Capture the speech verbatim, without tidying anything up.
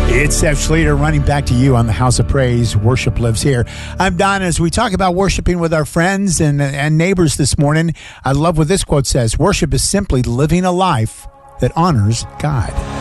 It's Seth Schleter running back to you on the House of Praise. Worship lives here. I'm Don. As we talk about worshiping with our friends and, and neighbors this morning, I love what this quote says. Worship is simply living a life that honors God.